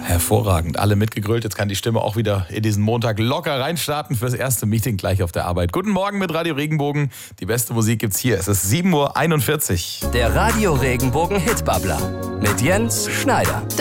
Hervorragend. Alle mitgegrölt. Jetzt kann die Stimme auch wieder in diesen Montag locker reinstarten fürs erste Meeting gleich auf der Arbeit. Guten Morgen mit Radio Regenbogen. Die beste Musik gibt's hier. Es ist 7:41 Uhr. Der Radio Regenbogen Hitbabbler mit Jens Schneider.